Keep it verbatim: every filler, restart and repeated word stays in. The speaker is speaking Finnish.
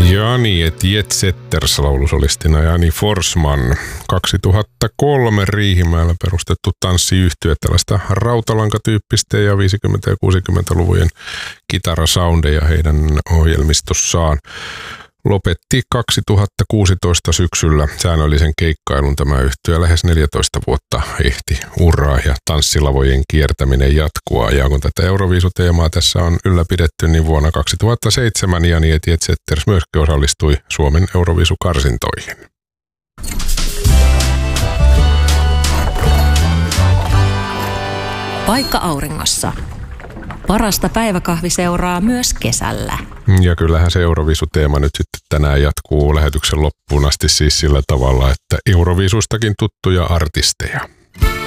Jani et Jet Setters -laulusolistina Jani Forsman. kaksituhattakolme Riihimäellä perustettu tanssiyhtye, tällaista rautalankatyyppistä ja viisikymmentä- ja kuusikymmentäluvujen kitarasoundeja heidän ohjelmistossaan. Lopetti kaksituhattakuusitoista syksyllä säännöllisen keikkailun tämä yhtye. Lähes neljätoista vuotta ehti uraa ja tanssilavojen kiertäminen jatkua. Ja kun tätä Euroviisuteemaa tässä on ylläpidetty, niin vuonna kaksituhattaseitsemän Jani et Jet Setters myöskin osallistui Suomen Euroviisukarsintoihin. Paikka auringossa. Parasta päiväkahvi seuraa myös kesällä. Ja kyllähän se Euroviisuteema nyt sitten tänään jatkuu lähetyksen loppuun asti siis sillä tavalla, että Euroviisustakin tuttuja artisteja.